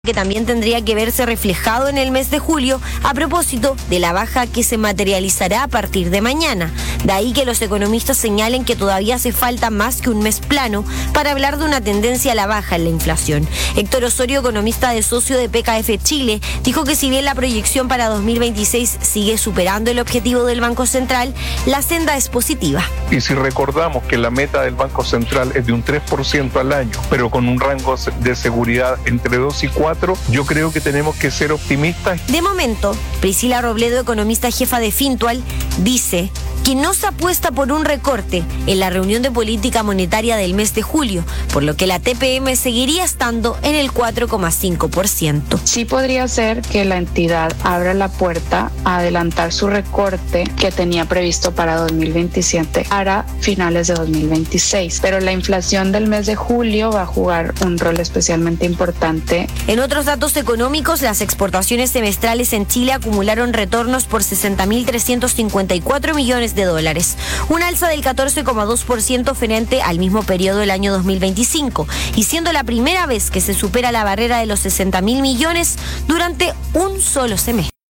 que también tendría que verse reflejado en el mes de julio a propósito de la baja que se materializará a partir de mañana. De ahí que los economistas señalen que todavía hace falta más que un mes plano para hablar de una tendencia a la baja en la inflación. Héctor Osorio, economista de socio de PKF Chile, dijo que si bien la proyección para 2026 sigue superando el objetivo del Banco Central, la senda es positiva. Y si recordamos que la meta del Banco Central es de un 3% al año, pero con un rango de seguridad entre 2 y 4, yo creo que tenemos que ser optimistas. De momento, Priscila Robledo, economista jefa de Fintual, dice que no se apuesta por un recorte en la reunión de política monetaria del mes de julio, por lo que la TPM seguiría estando en el 4,5%. Sí podría ser que la entidad abra la puerta a adelantar su recorte que tenía previsto para 2027 para finales de 2026, pero la inflación del mes de julio va a jugar un rol especialmente importante. En otros datos económicos, las exportaciones semestrales en Chile acumularon retornos por 60.354 millones de dólares, un alza del 14,2% frente al mismo periodo del año 2025, y siendo la primera vez que se supera la barrera de los 60.000 millones durante un solo semestre.